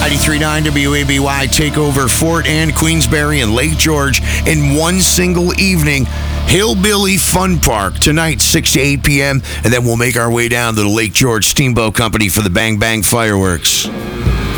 93.9 WABY take over Fort Anne, Queensbury, and Lake George in one single evening. Hillbilly Fun Park tonight, 6 to 8 p.m., and then we'll make our way down to the Lake George Steamboat Company for the Bang Bang fireworks.